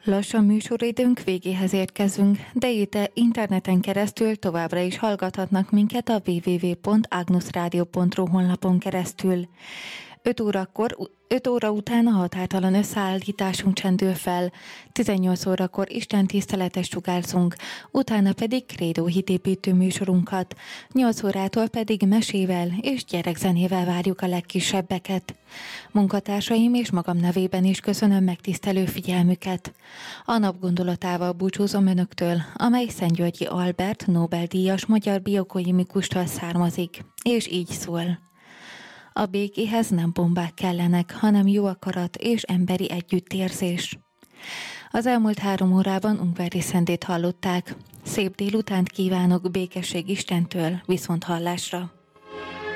Lassan műsoridőnk végéhez érkezünk, de itt interneten keresztül továbbra is hallgathatnak minket a www.agnusradio.ru honlapon keresztül. 5 óra után a határtalan összeállításunk csendül fel, 18 órakor Isten tiszteletet sugárzunk, utána pedig krédó hitépítő műsorunkat, 8 órától pedig mesével és gyerekzenével várjuk a legkisebbeket. Munkatársaim és magam nevében is köszönöm megtisztelő figyelmüket. A nap gondolatával búcsúzom önöktől, amely Szentgyörgyi Albert Nobel-díjas magyar biokémikustól származik, és így szól. A békéhez nem bombák kellenek, hanem jó akarat és emberi együttérzés. Az elmúlt 3 órában Ungvári Szendét hallották. Szép délutánt kívánok békesség Istentől, viszonthallásra!